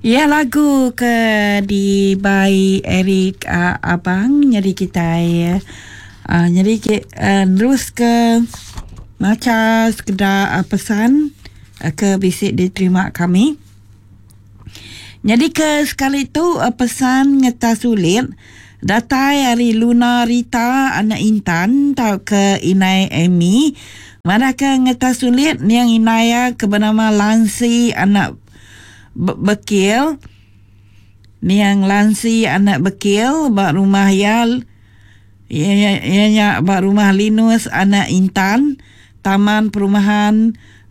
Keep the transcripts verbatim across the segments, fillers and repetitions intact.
Ya, lagu ke di by Eric uh, Abang. Jadi kita ya uh, jadi kita uh, terus ke macam sekedar uh, pesan uh, ke bisik diterima kami. Jadi ke sekali tu uh, pesan ngeta sulit datai hari Luna Rita anak Intan tau ke Inai Amy. Mereka ngeta sulit yang Inaya ke bernama Lansi anak Bekil, ni yang Lansi anak Bekil, bak rumah Yal, ianya bak rumah Linus anak Intan, Taman Perumahan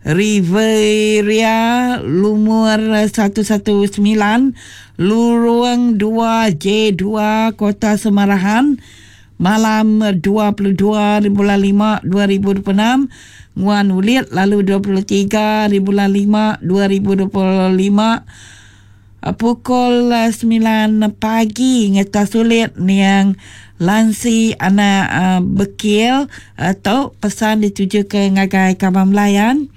Riveria Lumur seratus sembilan belas, Lorong dua J dua Kota Semarahan, malam dua puluh dua bulan lima dua ribu dua puluh enam, Nguan Ulit, lalu dua puluh tiga bulan lima dua ribu dua puluh lima, pukul sembilan pagi ngeta sulit yang Lansi anak uh, Bekil atau pesan dituju ke ngagai Kabar Melayan.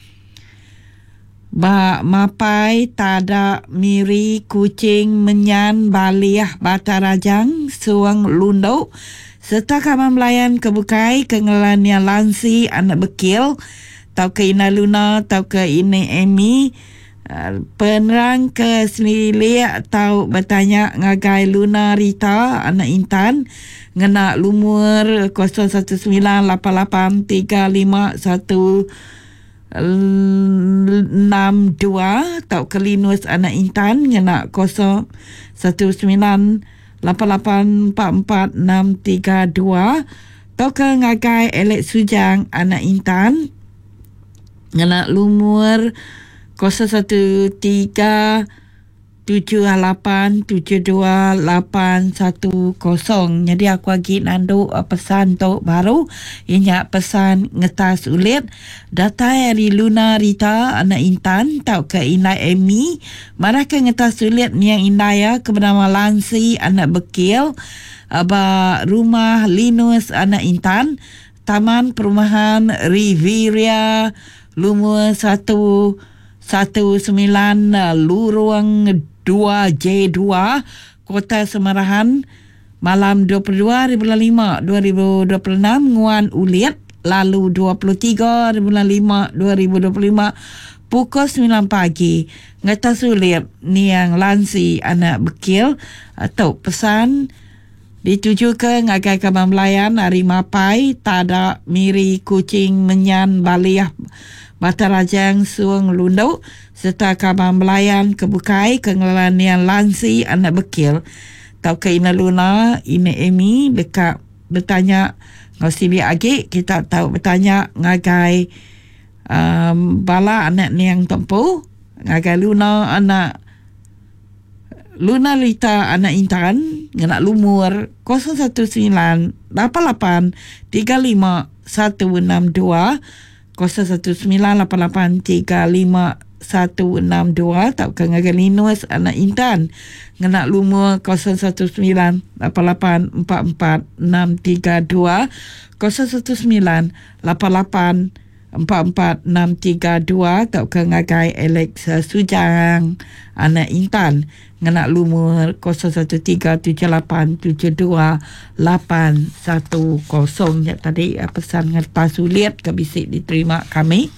Ba mapai tada miri kucing menyan baliah Batarajang Suang Lundau serta Kabar Melayan kebukai kengelannya Lansi anak Bekil tau ke Ina Luna tau ke Ina Amy uh, penerang ke Selilik tau bertanya ngagai Luna Rita anak Intan ngena lumur kosong satu sembilan lapan lapan tiga lima satu enam dua tau ke Linus anak Intan ngena kosong satu sembilan lapan lapan empat empat enam tiga dua tau ke ngagai Elek Sujang anak Intan ngena lumur kosong satu tiga tujuh lapan tujuh dua lapan satu kosong. Jadi aku lagi nanduk uh, pesan tu baru ianya pesan ngetas ulit data dari Luna Rita anak Intan tau ke Inai Amy mereka ngetas ulit ni yang Inaya ke bernama Lansi anak Bekil aba rumah Linus anak Intan Taman Perumahan Riveria Lumur satu satu sembilan Lorong dua J dua Kota Semarahan malam dua puluh dua bulan lima dua ribu dua puluh enam Nguan Ulit lalu dua puluh tiga bulan lima dua ribu dua puluh lima pukul sembilan pagi ngeta sulit ni yang Lansi anak Bekil atau pesan dituju ke ngagai Kabar Melayan hari mapai tada miri kucing menyan baliah Batarajang Suang Lundau serta Kabar Melayan kebukai kengelanian Lansi anak Bekil tau ke Ina Luna Ina Amy dekat bertanya ngosili agi kita tahu bertanya ngagai um, bala anak ni yang tempu ngagai Luna anak Luna Rita anak Intan nganak lumur kosong satu sembilan lapan lapan tiga lima satu enam dua kosong satu sembilan lapan lapan tiga lima satu enam dua tau ke ngagai Linus anak Intan nganak lumur kosong satu sembilan lapan lapan empat empat enam tiga dua kosong satu sembilan lapan lapan empat empat enam tiga dua tau ke ngagai Alex Sujang anak Intan nganak lumur kosong satu tiga tujuh lapan tujuh dua lapan satu kosong. Ya, tadi pesan ngertas sulit ke bisik diterima kami.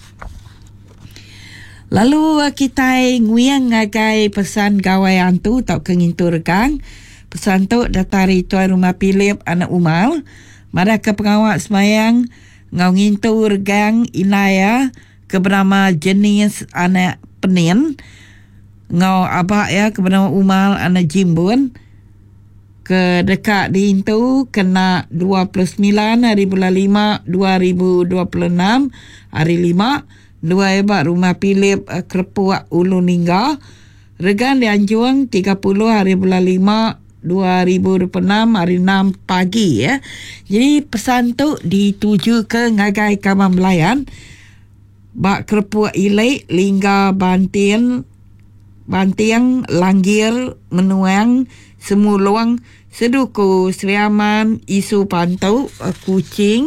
Lalu kita nguyang ngagai pesan gawaian tu tau ke ngintu regang. Pesan tu datari Tuan Rumah Philip anak Umal. Mereka pengawal semayang ngau ngintu regang Inaya ke bernama jenis anak Penin. Ngau abak ya ke bernama Umal anak Jimbun. Ke dekat di itu kena dua puluh sembilan hari bulan lima dua ribu dua puluh enam hari lima dua hebat Rumah Philip uh, Kerepuak Ulu Ningga. Regan di Anjuang tiga puluh hari bulan lima dua ribu dua puluh enam hari enam pagi ya. Jadi pesan tu dituju ke ngagai Kabar Melayan bak Kerepuak Ilek Lingga Bantian Bantiang Langgir Menuang Semuluang Seduku Seriaman Isu Pantau uh, Kucing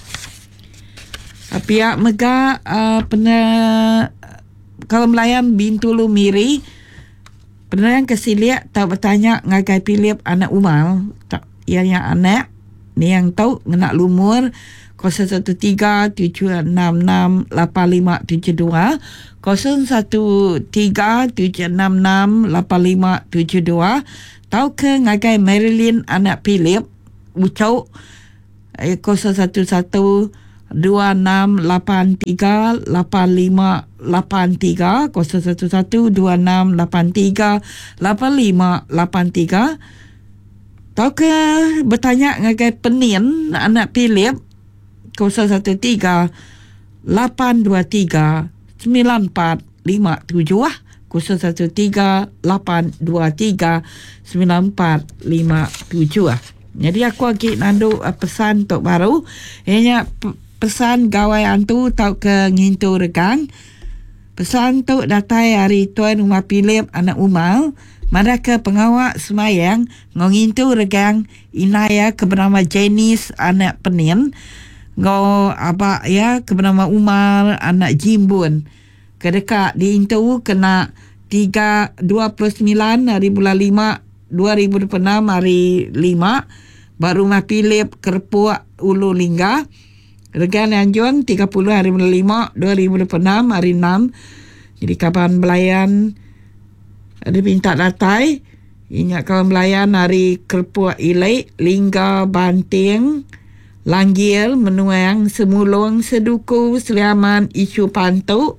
uh, pihak Mega uh, pernah Kabar Melayan Bintulu Miri Penerang kesilia tak bertanya ngagai pilih anak umal tak yang yang anak ni yang tahu nak lumur kosong satu tiga tujuh enam enam lapan lima tujuh dua kosong satu tiga tujuh enam enam lapan lima tujuh dua. Tahu ke ngagai Marilyn anak Philip ucau eh, kosong satu satu dua enam lapan tiga lapan lima lapan tiga kosong satu satu dua enam lapan tiga lapan lima lapan tiga. Tahu ke bertanya ngagai Penin anak Philip kosong satu tiga lapan dua tiga sembilan empat lima tujuh ah kosong satu tiga lapan dua tiga sembilan empat lima tujuh ah. Jadi aku lagi nandu uh, pesan untuk baru. Ianya p- pesan gawai antu tau ke ngintu regang. Pesan tu datai hari Tuan Rumah Philip anak umal. Mereka pengawak semayang ngintu regang inaya ke bernama Janice anak Penin. Ngo abak ya ke bernama Umar anak Jimbun. Kedekat diintu kena tiga dua puluh sembilan hari bulan lima dua ribu dua puluh enam hari lima. Baru Rumah Philip Kerpuak Ulu Lingga. Regan Anjuang tiga puluh hari bulan lima dua ribu dua puluh enam hari enam. Jadi kapan belayan ada minta datai. Ingat kawan belayan hari Kerpuak Ilai Lingga Banting Langgil Menuang Semulung Seduku Seliaman Isu Pantuk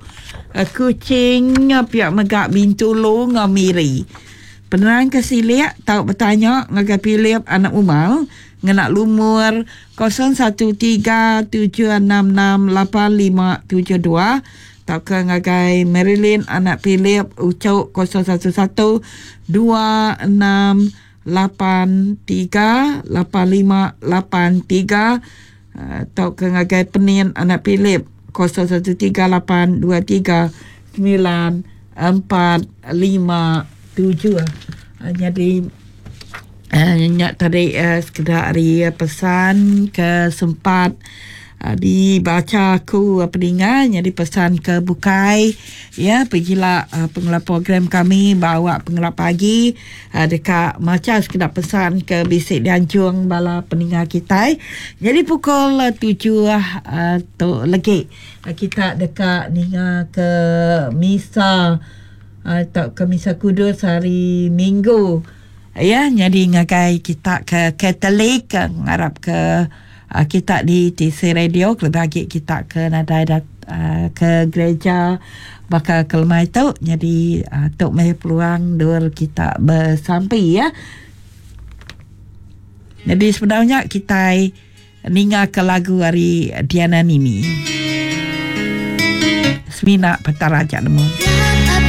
Kucing Piak Megak Bintulu Ngamiri. Penerang kesilia tahu bertanya ngagai Philip anak umal ngenak lumur kosong satu tiga tujuh enam enam lapan lima tujuh dua. Tahu ke ngagai Marilyn anak Philip ucau kosong satu satu dua enam lapan tiga lapan lima lapan tiga. Tahu ke ngagai Penin anak Philip kosong satu tiga lapan dua tiga sembilan empat lima tujuh. Uh, jadi uh, nyak tadi uh, sekedar hari uh, pesan ke sempat uh, dibaca aku uh, pendengar. Jadi pesan ke Bukai ya, pergilah uh, pengelap program kami bawa pengelap pagi uh, dekat macam sekedar pesan ke bisik dianjung bala pendengar kita. Jadi pukul uh, tujuh uh, tu lagi uh, kita dekat ninga ke misa atau uh, ke misa kudus hari Minggu ya. Jadi ngagai kita ke Katolik ngarap ke uh, kita di T C Radio kelebih kita ke nadai dat, uh, ke gereja bakal kelmai tu. Jadi uh, tok mai peluang dur kita bersampai ya. Jadi sebenarnya kita ninga ke lagu hari Diana Nini Semina Petaraja Nemu.